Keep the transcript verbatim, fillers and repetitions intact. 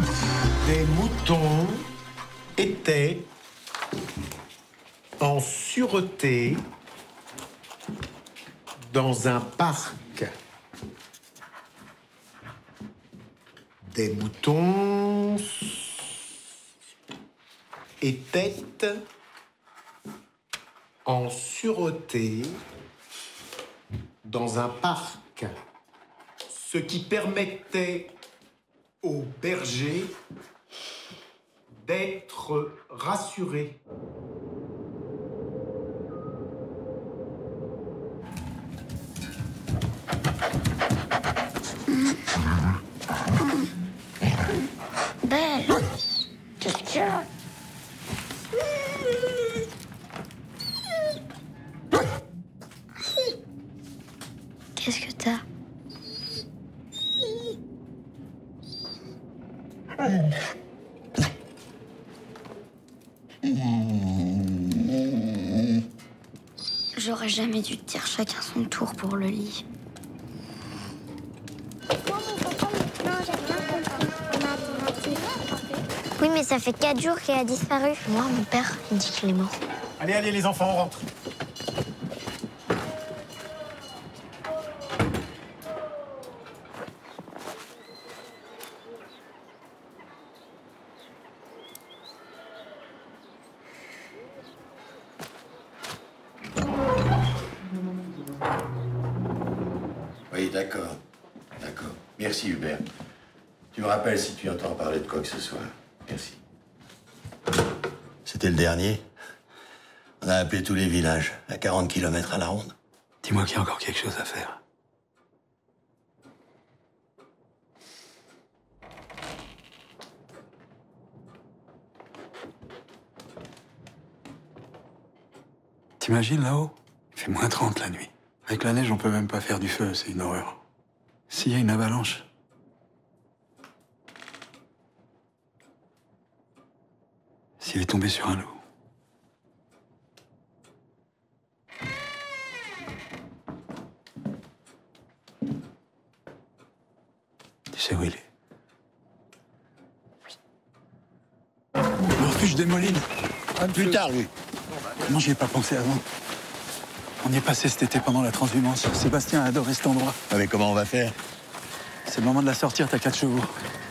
Des moutons étaient en sûreté dans un parc. Des moutons étaient en sûreté dans un parc, ce qui permettait aux bergers d'être rassurés. Belle, qu'est-ce que tu as? Qu'est-ce que t'as? J'aurais jamais dû te dire chacun son tour pour le lit. Oui, mais ça fait quatre jours qu'elle a disparu. Moi, mon père, il dit qu'il est mort. Allez, allez, les enfants, on rentre. Oui, d'accord. D'accord. Merci, Hubert. Tu me rappelles si tu entends parler de quoi que ce soit. Merci. C'était le dernier. On a appelé tous les villages, à quarante kilomètres à la ronde. Dis-moi qu'il y a encore quelque chose à faire. T'imagines là-haut? Il fait moins trente la nuit. Avec la neige, on peut même pas faire du feu, c'est une horreur. S'il y a une avalanche... S'il est tombé sur un loup... Tu sais où il est? Oui. Le refuge des Molines. Ah, plus tard, lui. Comment j'y ai pas pensé avant? On y est passé cet été pendant la transhumance. Sébastien a adoré cet endroit. Ah, mais comment on va faire? C'est le moment de la sortir, t'as quatre chevaux.